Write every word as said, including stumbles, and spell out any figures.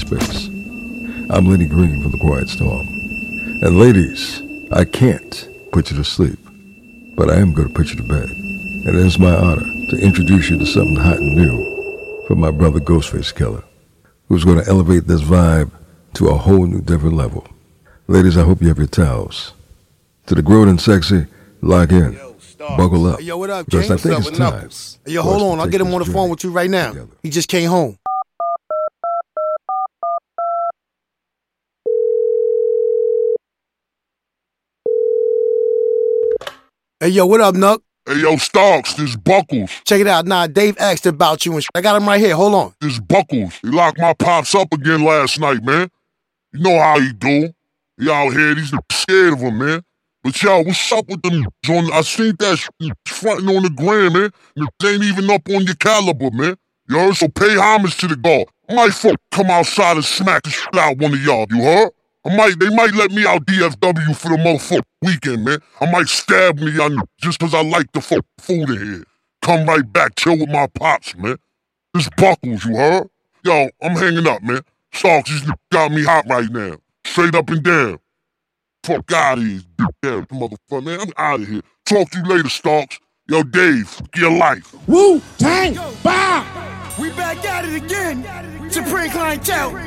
space. I'm Lenny Green from The Quiet Storm. And ladies, I can't put you to sleep, but I am going to put you to bed. And it is my honor to introduce you to something hot and new from my brother Ghostface Killah, who's going to elevate this vibe to a whole new different level. Ladies, I hope you have your towels. To the grown and sexy, lock in. Yo, Starks. Buckle up. Hey, yo, what up, Because King? I think What's it's up with time. Knuckles? Hey, yo, hold on. I'll get him on the phone with you right now. Together. He just came home. Hey, yo, what up, Nuck? Hey, yo, Starks, this Buckles. Check it out. Nah, Dave asked about you and sh- I got him right here. Hold on. This Buckles. He locked my pops up again last night, man. You know how he do. He out here, these niggas scared of him, man. But yo, what's up with them on? I seen that sh- fronting on the gram, man. Niggas ain't even up on your caliber, man. You heard? So pay homage to the guard. I might fuck come outside and smack the shit out one of y'all, you heard? I might, they might let me out D F W for the motherfucking weekend, man. I might stab me y'all just cause I like the fuck food in here. Come right back, chill with my pops, man. This Buckles, you heard? Yo, I'm hanging up, man. Starks, these niggas got me hot right now. Straight up and down. Fuck out of here, damn motherfucker, man. I'm out of here. Talk to you later, Starks. Yo, Dave, fuck your life. Wu Tang Bow. We back at it again. Supreme Clientele.